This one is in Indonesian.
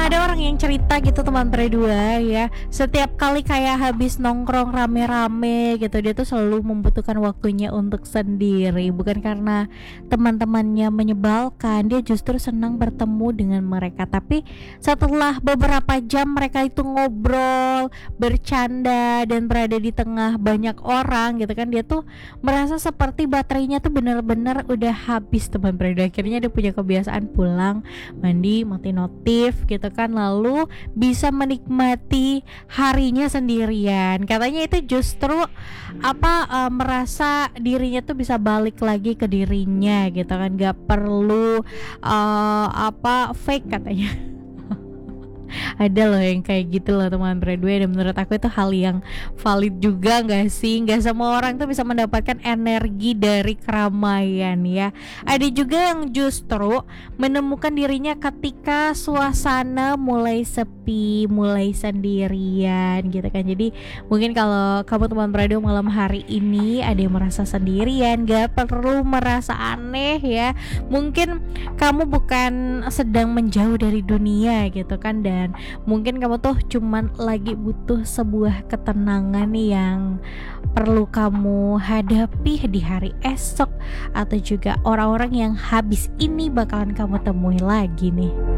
ada orang yang cerita gitu teman berdua ya, setiap kali kayak habis nongkrong rame-rame gitu, dia tuh selalu membutuhkan waktunya untuk sendiri. Bukan karena teman-temannya menyebalkan, dia justru senang bertemu dengan mereka. Tapi setelah beberapa jam mereka itu ngobrol, bercanda, dan berada di tengah banyak orang gitu kan, dia tuh merasa seperti baterainya tuh benar-benar udah habis teman berdua. Akhirnya dia punya kebiasaan pulang, mandi, mati notif gitu kan, lalu bisa menikmati harinya sendirian. Katanya itu justru merasa dirinya tuh bisa balik lagi ke dirinya gitu kan, gak perlu fake katanya. Ada loh yang kayak gitu loh teman Broadway, dan menurut aku itu hal yang valid juga gak sih? Gak semua orang tuh bisa mendapatkan energi dari keramaian ya. Ada juga yang justru menemukan dirinya ketika suasana mulai sepi, mulai sendirian gitu kan. Jadi mungkin kalau kamu teman Broadway malam hari ini ada yang merasa sendirian, gak perlu merasa aneh ya. Mungkin kamu bukan sedang menjauh dari dunia gitu kan, dan mungkin kamu tuh cuman lagi butuh sebuah ketenangan yang perlu kamu hadapi di hari esok, atau juga orang-orang yang habis ini bakalan kamu temui lagi nih.